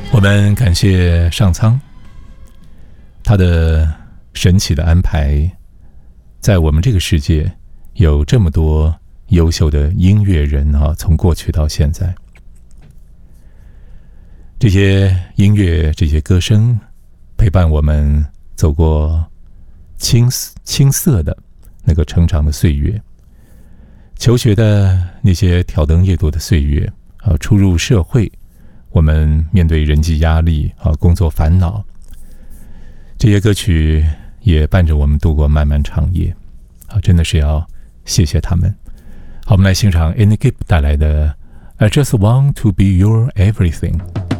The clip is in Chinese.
我们感谢上苍，他的神奇的安排，在我们这个世界有这么多优秀的音乐人啊，从过去到现在，这些音乐、这些歌声陪伴我们走过青涩的那个成长的岁月，求学的那些挑灯夜读的岁月啊，初入社会，我们面对人际压力啊，工作烦恼，这些歌曲也伴着我们度过漫漫长夜啊，真的是要谢谢他们。好，我们来欣赏 Annie Gibb 带来的 I Just Want to Be Your Everything。